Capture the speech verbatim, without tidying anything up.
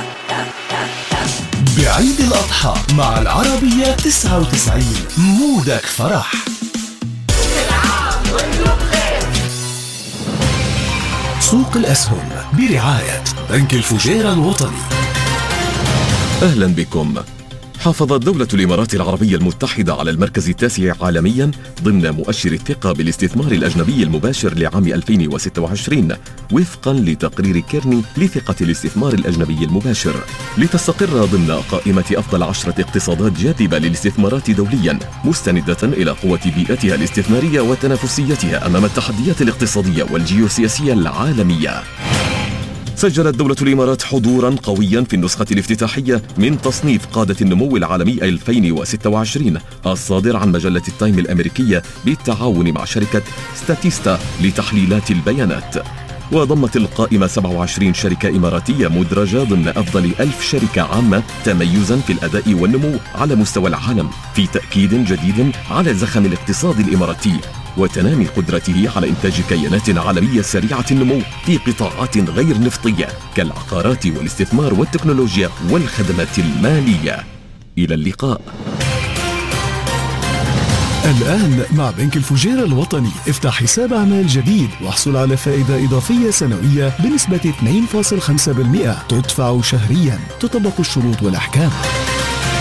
بعيد الأضحى مع العربية تسعة وتسعين، مودك فرح. سوق الأسهم برعاية بنك الفجيرة الوطني. أهلا بكم. حافظت دولة الإمارات العربية المتحدة على المركز التاسع عالميا ضمن مؤشر الثقة بالاستثمار الأجنبي المباشر لعام ألفين وستة وعشرين وفقا لتقرير كيرني لثقة الاستثمار الأجنبي المباشر، لتستقر ضمن قائمة أفضل عشرة اقتصادات جاذبة للاستثمارات دوليا، مستندة إلى قوة بيئتها الاستثمارية وتنافسيتها أمام التحديات الاقتصادية والجيوسياسية العالمية. سجلت دولة الإمارات حضوراً قوياً في النسخة الافتتاحية من تصنيف قادة النمو العالمي ألفين وستة وعشرين الصادر عن مجلة التايم الأمريكية بالتعاون مع شركة ستاتيستا لتحليلات البيانات. وضمت القائمة سبعة وعشرين شركة إماراتية مدرجة ضمن أفضل ألف شركة عامة تميزاً في الأداء والنمو على مستوى العالم، في تأكيد جديد على زخم الاقتصاد الإماراتي وتنامي قدرته على إنتاج كيانات عالمية سريعة النمو في قطاعات غير نفطية كالعقارات والاستثمار والتكنولوجيا والخدمات المالية. إلى اللقاء. الآن مع بنك الفجيرة الوطني افتح حساب أعمال جديد واحصل على فائدة إضافية سنوية بنسبة اثنين فاصلة خمسة بالمئة تدفع شهريا، تطبق الشروط والأحكام.